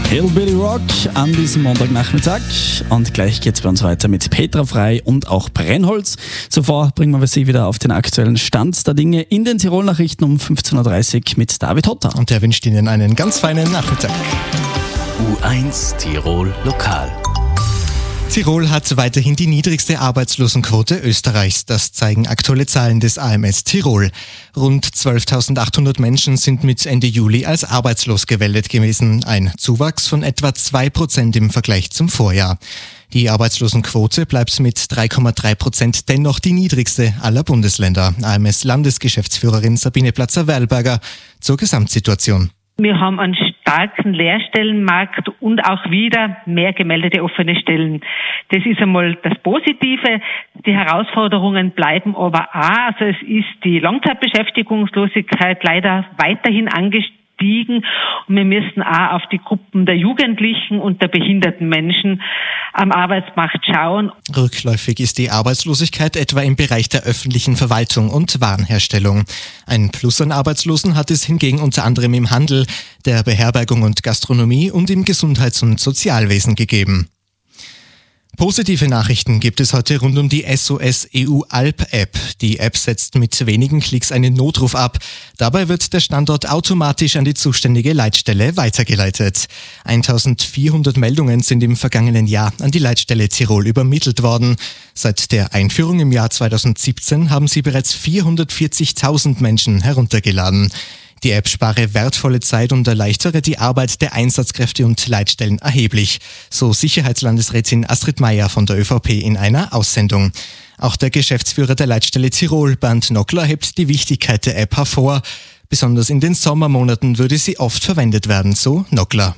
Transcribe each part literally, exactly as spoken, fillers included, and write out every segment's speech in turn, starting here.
Hillbilly Rock an diesem Montagnachmittag. Und gleich geht's bei uns weiter mit Petra Frei und auch Brennholz. Zuvor bringen wir Sie wieder auf den aktuellen Stand der Dinge in den Tirol-Nachrichten um fünfzehn Uhr dreißig mit David Hotter. Und der wünscht Ihnen einen ganz feinen Nachmittag. U eins Tirol Lokal. Tirol hat weiterhin die niedrigste Arbeitslosenquote Österreichs. Das zeigen aktuelle Zahlen des A M S Tirol. Rund zwölftausendachthundert Menschen sind mit Ende Juli als arbeitslos gemeldet gewesen. Ein Zuwachs von etwa zwei Prozent im Vergleich zum Vorjahr. Die Arbeitslosenquote bleibt mit drei Komma drei Prozent dennoch die niedrigste aller Bundesländer. A M S-Landesgeschäftsführerin Sabine Platzer-Werlberger zur Gesamtsituation. Wir haben einen starken Lehrstellenmarkt und auch wieder mehr gemeldete offene Stellen. Das ist einmal das Positive. Die Herausforderungen bleiben aber auch. Also es ist die Langzeitbeschäftigungslosigkeit leider weiterhin angestiegen. Und wir müssen auch auf die Gruppen der Jugendlichen und der behinderten Menschen am Arbeitsmarkt schauen. Rückläufig ist die Arbeitslosigkeit etwa im Bereich der öffentlichen Verwaltung und Warenherstellung. Ein Plus an Arbeitslosen hat es hingegen unter anderem im Handel, der Beherbergung und Gastronomie und im Gesundheits- und Sozialwesen gegeben. Positive Nachrichten gibt es heute rund um die S O S E U Alp-App. Die App setzt mit wenigen Klicks einen Notruf ab. Dabei wird der Standort automatisch an die zuständige Leitstelle weitergeleitet. eintausendvierhundert Meldungen sind im vergangenen Jahr an die Leitstelle Tirol übermittelt worden. Seit der Einführung im Jahr zweitausendsiebzehn haben sie bereits vierhundertvierzigtausend Menschen heruntergeladen. Die App spare wertvolle Zeit und erleichtere die Arbeit der Einsatzkräfte und Leitstellen erheblich, so Sicherheitslandesrätin Astrid Meyer von der ÖVP in einer Aussendung. Auch der Geschäftsführer der Leitstelle Tirol, Bernd Nockler, hebt die Wichtigkeit der App hervor. Besonders in den Sommermonaten würde sie oft verwendet werden, so Nockler.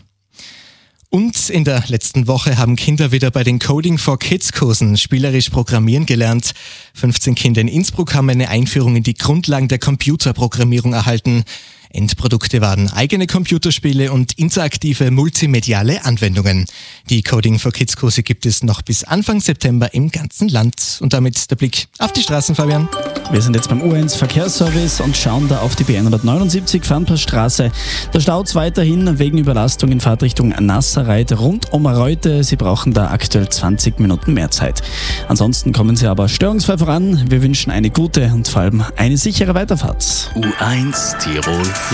Und in der letzten Woche haben Kinder wieder bei den Coding for Kids Kursen spielerisch programmieren gelernt. fünfzehn Kinder in Innsbruck haben eine Einführung in die Grundlagen der Computerprogrammierung erhalten. Endprodukte waren eigene Computerspiele und interaktive multimediale Anwendungen. Die Coding for Kids Kurse gibt es noch bis Anfang September im ganzen Land. Und damit der Blick auf die Straßen, Fabian. Wir sind jetzt beim U eins Verkehrsservice und schauen da auf die B hundertneunundsiebzig Fernpassstraße. Da staut's weiterhin wegen Überlastung in Fahrtrichtung Nasserreit rund um Reute. Sie brauchen da aktuell zwanzig Minuten mehr Zeit. Ansonsten kommen Sie aber störungsfrei voran. Wir wünschen eine gute und vor allem eine sichere Weiterfahrt. U eins Tirol